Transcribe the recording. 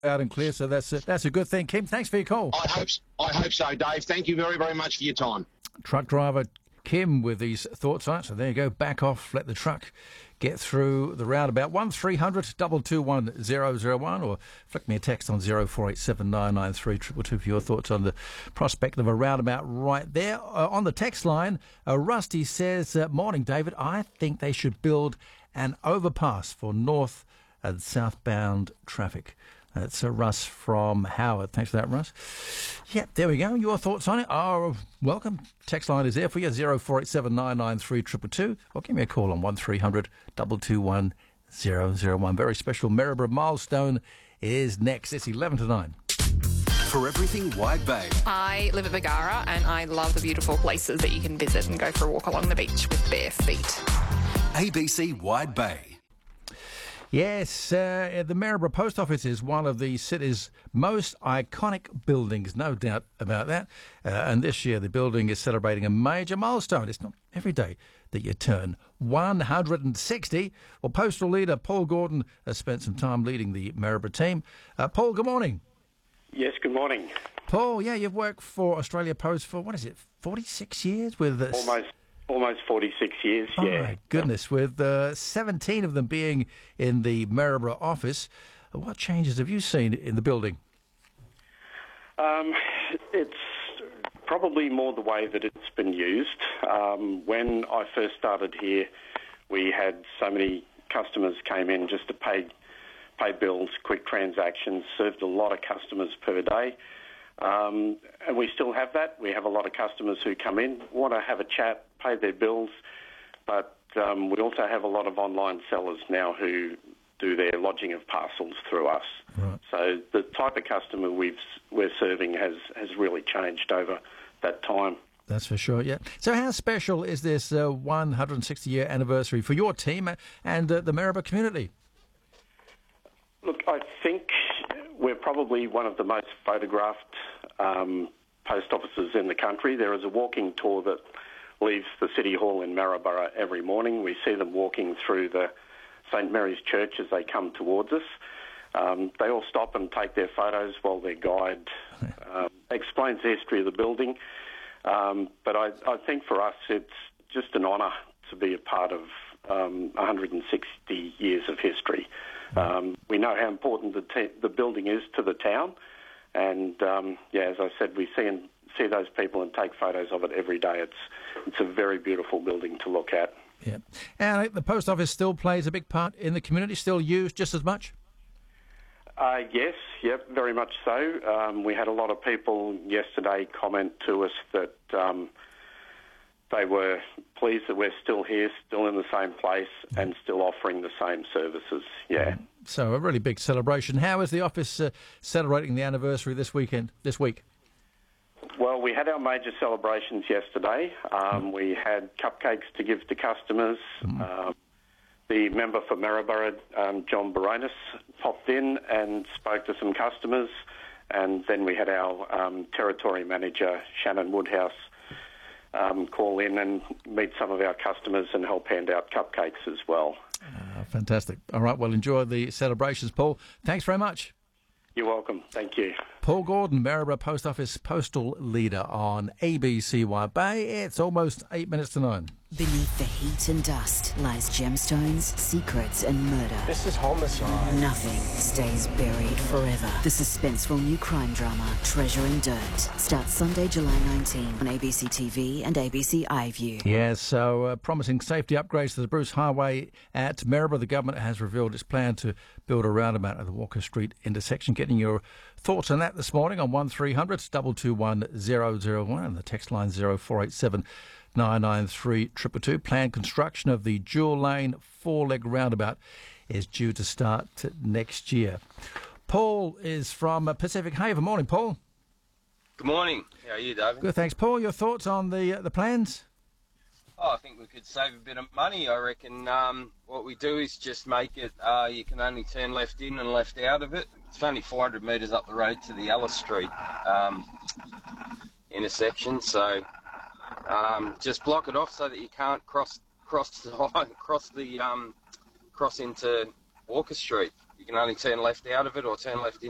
Out and clear, so that's a good thing. Kim, thanks for your call. I hope so, Dave. Thank you very, very much for your time. Truck driver Kim with these thoughts on it. So there you go. Back off. Let the truck get through the roundabout. 1300 221 001 or flick me a text on 0487 993 222 for your thoughts on the prospect of a roundabout right there. On the text line, Rusty says, morning, David. I think they should build an overpass for north and southbound traffic. That's Russ from Howard. Thanks for that, Russ. Yep, there we go. Your thoughts on it are welcome. Text line is there for you, 0487 993 222, or give me a call on 1300 221 001. Very special Maryborough milestone is next. It's 11 to 9. For everything Wide Bay. I live at Bargara and I love the beautiful places that you can visit and go for a walk along the beach with bare feet. ABC Wide Bay. Yes, the Maryborough Post Office is one of the city's most iconic buildings, no doubt about that. And this year the building is celebrating a major milestone. It's not every day that you turn 160. Well, postal leader Paul Gordon has spent some time leading the Maryborough team. Paul, good morning. Yes, good morning. Paul, yeah, you've worked for Australia Post for, 46 years with... Almost 46 years, oh yeah. My goodness, with 17 of them being in the Maryborough office. What changes have you seen in the building? It's probably more the way that it's been used. When I first started here, we had so many customers came in just to pay bills, quick transactions, served a lot of customers per day. And we still have that. We have a lot of customers who come in, want to have a chat, pay their bills, but we also have a lot of online sellers now who do their lodging of parcels through us. Right. So the type of customer we're serving has really changed over that time. That's for sure, yeah. So how special is this 160-year anniversary for your team and the Maryborough community? Look, I think we're probably one of the most photographed post offices in the country. There is a walking tour that leaves the City Hall in Maryborough every morning. We see them walking through the St Mary's Church as they come towards us. They all stop and take their photos while their guide explains the history of the building. But I think for us it's just an honour to be a part of 160 years of history. We know how important the building is to the town, and as I said, we see those people and take photos of it every day. It's a very beautiful building to look at. Yeah, and the post office still plays a big part in the community. Still used just as much. Yes, yep, very much so. We had a lot of people yesterday comment to us that they were pleased that we're still here, still in the same place, and still offering the same services. Yeah. So a really big celebration. How is the office celebrating the anniversary this week? Well, we had our major celebrations yesterday. We had cupcakes to give to customers. The member for Maryborough, John Baronis, popped in and spoke to some customers. And then we had our territory manager, Shannon Woodhouse, call in and meet some of our customers and help hand out cupcakes as well. Fantastic. All right, well, enjoy the celebrations, Paul. Thanks very much. You're welcome. Thank you. Paul Gordon, Maryborough Post Office postal leader on ABC Wide Bay. It's almost 8 minutes to 9. Beneath the heat and dust lies gemstones, secrets and murder. This is homicide. Nothing stays buried forever. The suspenseful new crime drama, Treasure in Dirt, starts Sunday, July 19 on ABC TV and ABC iView. Yes, so promising safety upgrades to the Bruce Highway at Maryborough. The government has revealed its plan to build a roundabout at the Walker Street intersection. Getting your thoughts on that this morning on 1300 221 001 and the text line 0487 993 222. Planned construction of the dual lane 4-leg roundabout is due to start next year. Paul is from Pacific Haven. Morning, Paul. Good morning. How are you, David? Good, thanks. Paul, your thoughts on the plans? I think we could save a bit of money. I reckon what we do is just make it, you can only turn left in and left out of it. It's only 400 metres up the road to the Ellis Street intersection, so just block it off so that you can't cross into Walker Street. You can only turn left out of it or turn left in.